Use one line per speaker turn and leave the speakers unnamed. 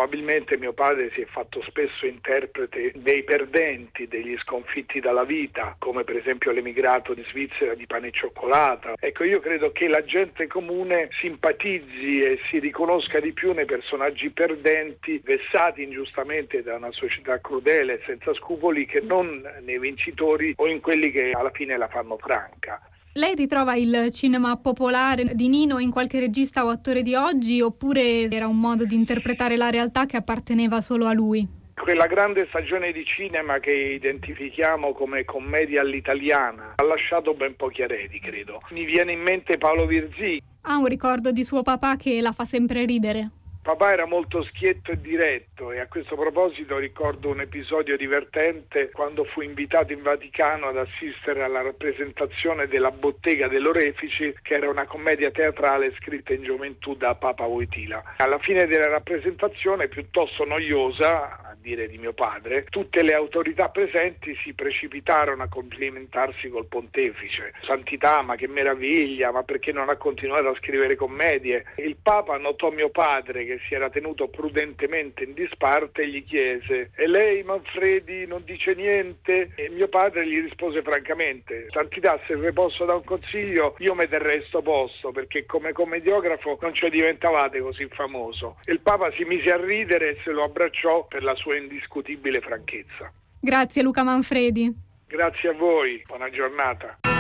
Probabilmente mio padre si è fatto spesso interprete dei perdenti, degli sconfitti dalla vita, come per esempio l'emigrato in Svizzera di pane e cioccolata. Ecco, io credo che la gente comune simpatizzi e si riconosca di più nei personaggi perdenti, vessati ingiustamente da una società crudele e senza scrupoli, che non nei vincitori o in quelli che alla fine la fanno franca.
Lei ritrova il cinema popolare di Nino in qualche regista o attore di oggi, oppure era un modo di interpretare la realtà che apparteneva solo a lui?
Quella grande stagione di cinema che identifichiamo come commedia all'italiana ha lasciato ben pochi eredi, credo. Mi viene in mente Paolo Virzì.
Ha un ricordo di suo papà che la fa sempre ridere?
Papà era molto schietto e diretto, e a questo proposito ricordo un episodio divertente quando fu invitato in Vaticano ad assistere alla rappresentazione della Bottega dell'Orefici, che era una commedia teatrale scritta in gioventù da Papa Wojtyla. Alla fine della rappresentazione, piuttosto noiosa, a dire di mio padre, tutte le autorità presenti si precipitarono a complimentarsi col pontefice. Santità, ma che meraviglia, ma perché non ha continuato a scrivere commedie? Il Papa notò mio padre, che si era tenuto prudentemente in disparte, e gli chiese: e lei, Manfredi, non dice niente? E mio padre gli rispose francamente: Santità, se vi posso dare un consiglio, io mi terrei sto posto, perché come commediografo non ci diventavate così famoso. E il Papa si mise a ridere e se lo abbracciò per la sua indiscutibile franchezza.
Grazie Luca Manfredi.
Grazie a voi, buona giornata.